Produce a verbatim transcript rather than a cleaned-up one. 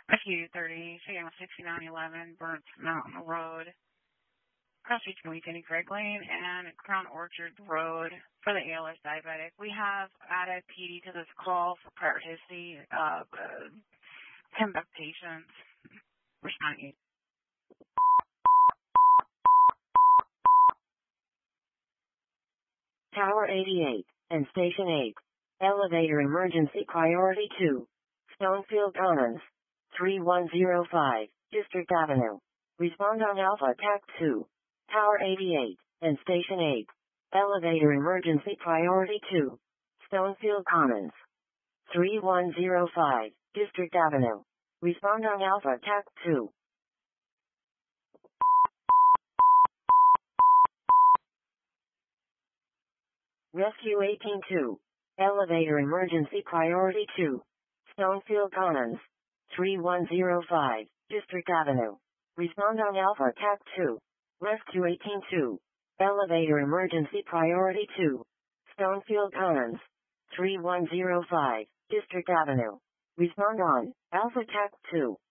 Rescue thirty, Channel sixty-nine eleven, Burnt Mountain Road, Cross Region Weekend, Greg Lane, and Crown Orchard Road for the A L S diabetic. We have added P D to this call for prior history of uh, ten-buck patients. Responding. Tower eighty-eight and Station eight. Elevator emergency priority two. Stonefield Commons. three one zero five, District Avenue. Respond on Alpha T A C two. Tower eighty-eight and Station eight. Elevator emergency priority two. Stonefield Commons. three one zero five, District Avenue. Respond on Alpha T A C two. Rescue eighteen two. Elevator emergency priority two. Stonefield Commons. three one zero five, District Avenue. Respond on Alpha T A C two. Rescue eighteen two. Elevator emergency priority two. Stonefield Commons. three one zero five, District Avenue. Respond on Alpha T A C two.